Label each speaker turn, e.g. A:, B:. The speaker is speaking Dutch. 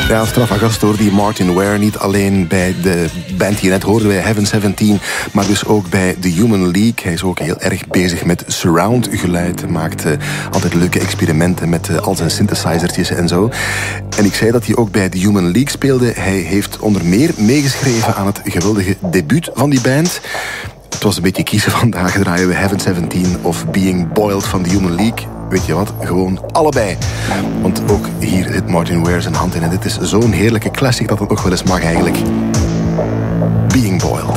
A: Ja, Stravagast hoorde die Martin Ware niet alleen bij de band die je net hoorde, bij Heaven 17, maar dus ook bij The Human League. Hij is ook heel erg bezig met surround geluid. Hij maakt altijd leuke experimenten met al zijn synthesizertjes en zo. En ik zei dat hij ook bij The Human League speelde. Hij heeft onder meer meegeschreven aan het geweldige debuut van die band. Het was een beetje kiezen vandaag. Draaien we Heaven 17 of Being Boiled van The Human League. Weet je wat? Gewoon allebei. Want ook hier zit Martin Ware zijn hand in. En dit is zo'n heerlijke classic dat het nog wel eens mag eigenlijk. Being Boiled.